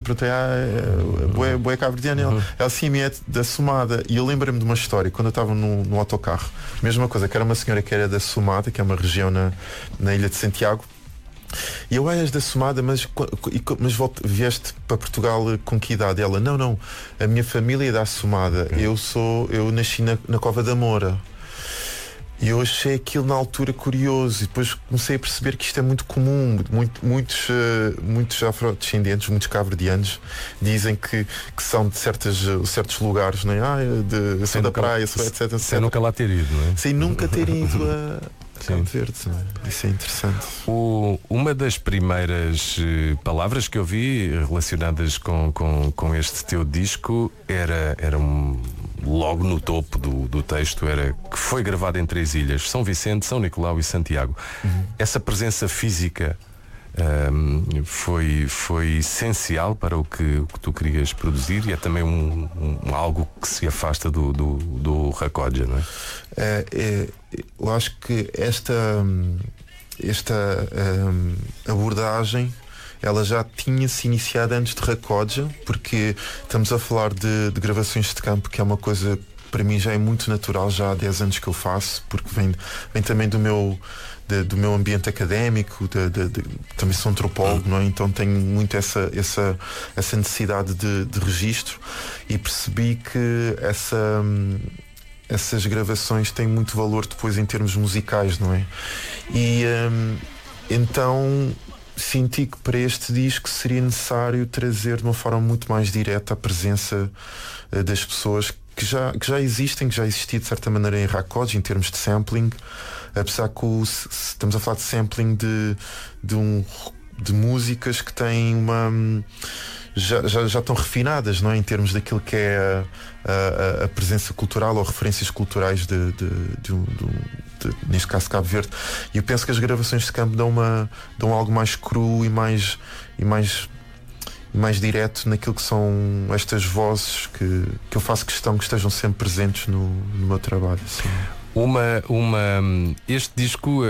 perguntei, boé cabo-verdiano? Ela sim, é da Somada. E eu lembro-me de uma história, quando eu estava no autocarro, mesma coisa, que era uma senhora que era da Somada, que é uma região na Ilha de Santiago. E eu, és da Somada, mas vieste para Portugal com que idade? Ela, não, a minha família é da Somada. Eu nasci na Cova da Moura. E eu achei aquilo na altura curioso, e depois comecei a perceber que isto é muito comum. Muitos afrodescendentes, muitos cabo-verdianos dizem que são de certos lugares, não é? São da praia, etc. Sem nunca lá ter ido, não é? Sem nunca terem ido a Cabo Verde. Isso é interessante. Uma das primeiras palavras que eu vi relacionadas com este teu disco era logo no topo do texto, era que foi gravado em 3 ilhas: São Vicente, São Nicolau e Santiago. Essa presença física foi essencial para o que tu querias produzir, e é também algo que se afasta do Racodja, não é? Eu acho que esta abordagem ela já tinha-se iniciado antes de Racodja, porque estamos a falar de gravações de campo, que é uma coisa que para mim já é muito natural, já há 10 anos que eu faço, porque vem também do meu ambiente académico, também sou antropólogo, não é? Então tenho muito essa necessidade de registro, e percebi que essas gravações têm muito valor depois em termos musicais, não é? E então senti que para este disco seria necessário trazer de uma forma muito mais direta a presença das pessoas que já existem, que já existia de certa maneira em Racodja, em termos de sampling, apesar que estamos a falar de sampling de músicas que têm já estão refinadas, não é? Em termos daquilo que é a presença cultural ou referências culturais neste caso Cabo Verde. E eu penso que as gravações de campo dão algo mais cru e mais direto naquilo que são estas vozes que eu faço questão que estejam sempre presentes no meu trabalho. Assim. Este disco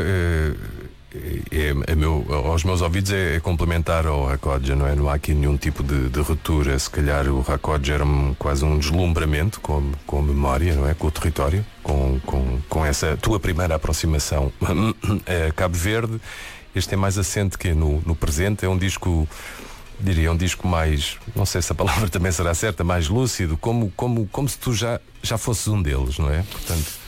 aos meus ouvidos é complementar ao Racodja, não é? Não há aqui nenhum tipo de ruptura. Se calhar o Racodja era quase um deslumbramento com a memória, não é? Com o território, com essa tua primeira aproximação a Cabo Verde. Este é mais assente que no presente. É um disco, diria, um disco mais, não sei se a palavra também será certa, mais lúcido, como se tu já fosses um deles, não é? Portanto,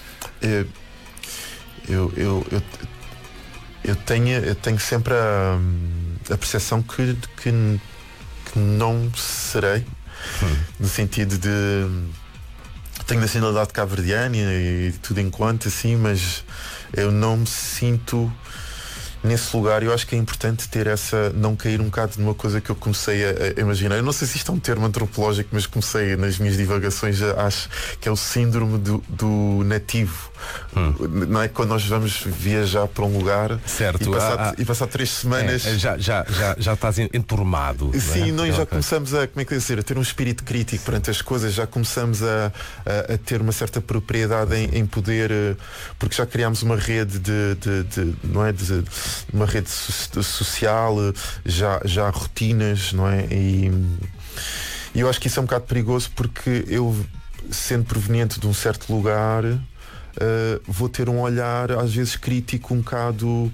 eu tenho sempre a percepção que não serei, no sentido de tenho nacionalidade cabo-verdiana e tudo enquanto assim, mas eu não me sinto nesse lugar. Eu acho que é importante ter não cair um bocado numa coisa que eu comecei a imaginar. Eu não sei se isto é um termo antropológico, mas comecei nas minhas divagações, acho que é o síndrome do nativo. Não é? Quando nós vamos viajar para um lugar, certo, e passar 3 semanas já estás enturmado. Sim, nós já começamos a ter um espírito crítico perante as coisas, já começamos a ter uma certa propriedade em poder, porque já criámos uma rede não é, uma rede social, já há rotinas, não é? E eu acho que isso é um bocado perigoso, porque eu, sendo proveniente de um certo lugar, vou ter um olhar às vezes crítico, um bocado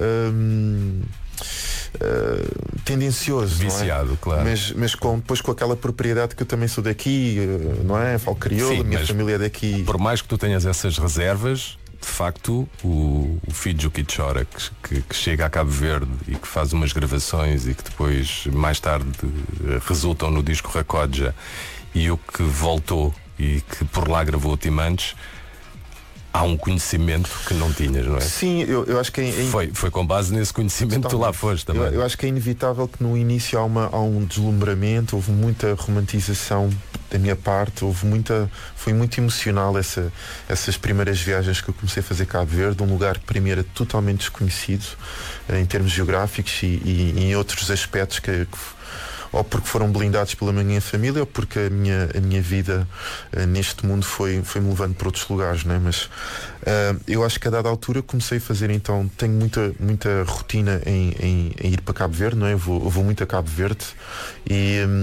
tendencioso, viciado, não é? Claro. Mas depois com aquela propriedade que eu também sou daqui, não é? Falo crioulo, a minha família é daqui. Por mais que tu tenhas essas reservas, de facto, o Fidjo que chora, que chega a Cabo Verde e que faz umas gravações e que depois, mais tarde, resultam no disco Racodja, e o que voltou e que por lá gravou Timantes, há um conhecimento que não tinhas, não é? Sim, eu acho que foi com base nesse conhecimento que tu lá foste também. Eu acho que é inevitável que no início há um deslumbramento, houve muita romantização da minha parte, foi muito emocional essas primeiras viagens que eu comecei a fazer Cabo Verde, um lugar que para mim era totalmente desconhecido em termos geográficos e em outros aspectos ou porque foram blindados pela minha família, ou porque a minha vida neste mundo foi-me levando para outros lugares, não é? Mas eu acho que a dada altura comecei a fazer, então tenho muita rotina em ir para Cabo Verde, não é? Eu vou muito a Cabo Verde,